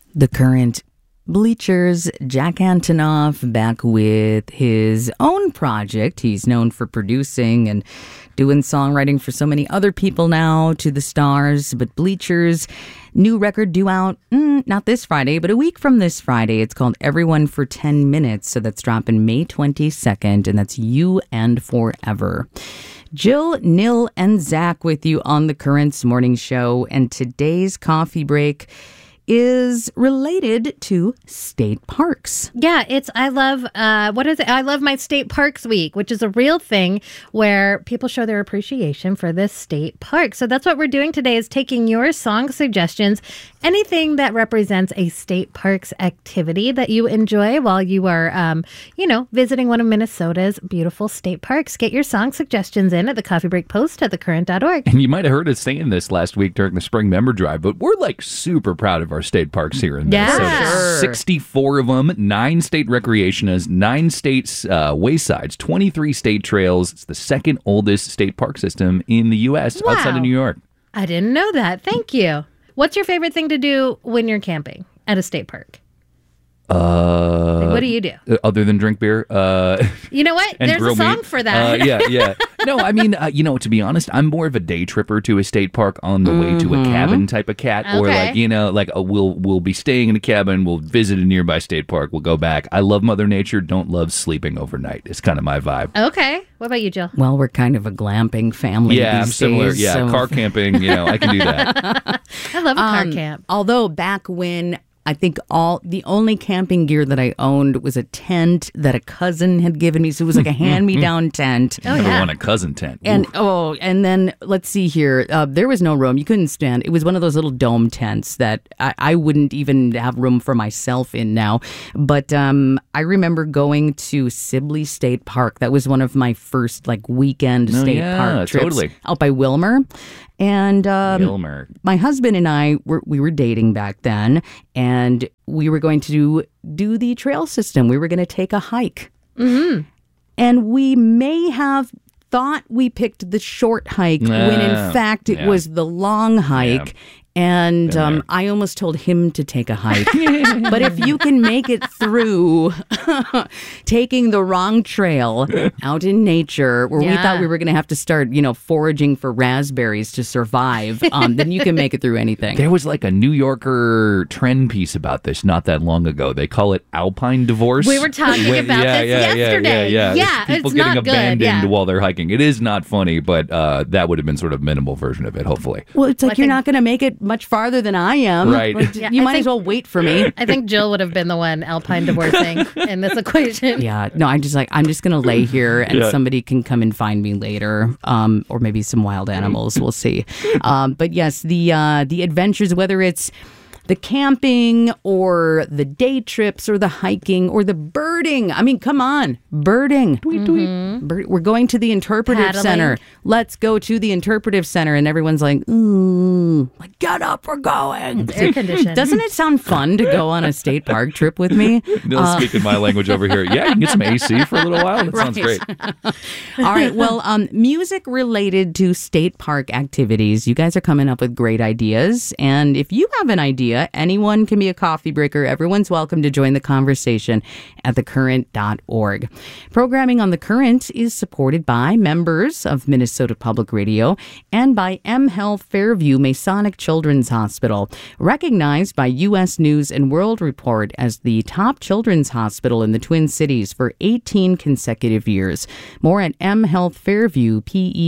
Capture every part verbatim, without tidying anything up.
The Current. Bleachers, Jack Antonoff back with his own project. He's known for producing and doing songwriting for so many other people now, to the stars. But Bleachers, new record due out, mm, not this Friday, but a week from this Friday. It's called Everyone for ten minutes. So that's dropping May twenty-second, and that's You and Forever. Jill, Nil, and Zach with you on the Currents Morning Show. And today's coffee break is related to state parks. Yeah, it's, I love, uh, what is it? I love my state parks week, which is a real thing where people show their appreciation for this state park. So that's what we're doing today, is taking your song suggestions, anything that represents a state parks activity that you enjoy while you are, um, you know, visiting one of Minnesota's beautiful state parks. Get your song suggestions in at the Coffee Break Post at the current dot org. And you might have heard us saying this last week during the Spring Member Drive, but we're like super proud of our state parks here in Yeah. Minnesota. Sure. sixty-four of them, nine state recreationists, nine states uh, waysides, twenty-three state trails. It's the second oldest state park system in the U S Wow. outside of New York. I didn't know that. Thank you. What's your favorite thing to do when you're camping at a state park? Uh, Like, what do you do? Other than drink beer? Uh, You know what? and There's grill a song meat. for that. Uh, yeah, yeah. No, I mean, uh, you know, to be honest, I'm more of a day tripper to a state park on the way to a cabin type of cat, or Okay. like, you know, like a, we'll we'll be staying in a cabin, we'll visit a nearby state park, we'll go back. I love Mother Nature, don't love sleeping overnight. It's kind of my vibe. Okay. What about you, Jill? Well, we're kind of a glamping family Yeah, these I'm similar. days, Yeah, so- car camping, you know, I can do that. I love a car Um, camp. Although back when I think all the only camping gear that I owned was a tent that a cousin had given me. So it was like a hand-me-down tent. Oh, Never yeah. want a cousin tent. And Ooh. oh, and then let's see here. Uh, there was no room. You couldn't stand. It was one of those little dome tents that I, I wouldn't even have room for myself in now. But um, I remember going to Sibley State Park. That was one of my first like weekend Oh, state yeah, park trips totally. out by Wilmer. And um, Wilmer. my husband and I were we were dating back then, and we were going to do the trail system. We were going to take a hike. Mm-hmm. And we may have thought we picked the short hike when in Ah, fact it yeah. was the long hike. Yeah. And Been um, there. I almost told him to take a hike. But if you can make it through taking the wrong trail out in nature, where we Yeah. thought we were going to have to start, you know, foraging for raspberries to survive, um, then you can make it through anything. There was like a New Yorker trend piece about this not that long ago. They call it alpine divorce. We were talking When- about yeah, this yeah, yeah, yesterday. Yeah, yeah. Yeah, It's people it's getting not good, abandoned yeah. while they're hiking. It is not funny, but uh, that would have been sort of minimal version of it, hopefully. Well, it's like Well, I you're think- not going to make it much farther than I am. Right. Like, Yeah, you I might think- as well wait for me. I think Jill would have been the one alpine divorcing in this equation. Yeah, no, I'm just like, I'm just going to lay here and Yeah. somebody can come and find me later. Um, or maybe some wild animals. We'll see. Um, but yes, the, uh, the adventures, whether it's the camping or the day trips or the hiking or the birding. I mean, come on, birding. Tweet, tweet. Bird, we're going to the interpretive Paddling. center. Let's go to the interpretive center. And everyone's like, ooh, like, get up, we're going. It's air conditioned. Doesn't it sound fun to go on a state park trip with me? They'll speak in my language over here. Yeah, you can get some A C for a little while. That sounds great. All right. Well, um, music related to state park activities. You guys are coming up with great ideas. And if you have an idea, anyone can be a coffee breaker. Everyone's welcome to join the conversation at the current dot org. Programming on The Current is supported by members of Minnesota Public Radio and by M Health Fairview Masonic Children's Hospital, recognized by U S News and World Report as the top children's hospital in the Twin Cities for eighteen consecutive years. More at m health fairview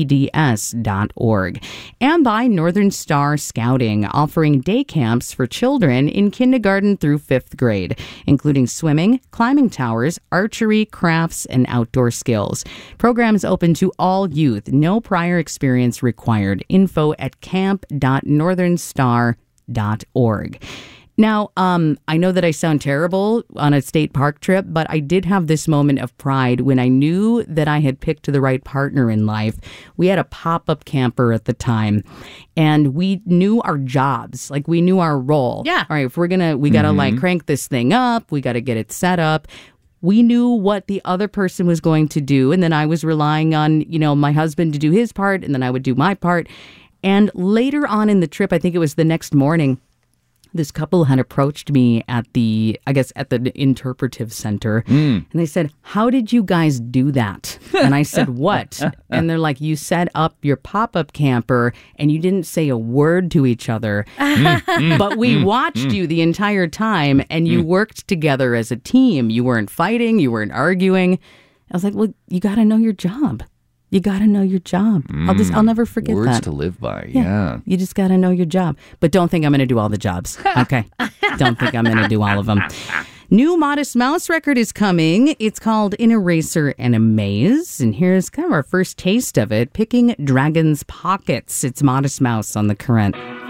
peds dot org. And by Northern Star Scouting, offering day camps for children in kindergarten through fifth grade, including swimming, climbing towers, archery, crafts, and outdoor skills. Programs open to all youth. No prior experience required. Info at camp dot northern star dot org. Now, um, I know that I sound terrible on a state park trip, but I did have this moment of pride when I knew that I had picked the right partner in life. We had a pop-up camper at the time, and we knew our jobs. Like, we knew our role. Yeah. All right, if we're gonna, we gotta like crank this thing up, we gotta get it set up. We knew what the other person was going to do, and then I was relying on, you know, my husband to do his part, and then I would do my part. And later on in the trip, I think it was the next morning, this couple had approached me at the, I guess, at the interpretive center. Mm. And they said, how did you guys do that? And I said, what? And they're like, you set up your pop-up camper and you didn't say a word to each other. mm, but we mm, watched mm. you the entire time and you mm. worked together as a team. You weren't fighting. You weren't arguing. I was like, well, you got to know your job. You got to know your job. Mm, I'll just, I'll never forget words that. Words to live by, yeah. yeah. You just got to know your job. But don't think I'm going to do all the jobs, okay? Don't think I'm going to do all of them. New Modest Mouse record is coming. It's called In a Racer and a Maze. And here's kind of our first taste of it, Picking Dragon's Pockets. It's Modest Mouse on The Current.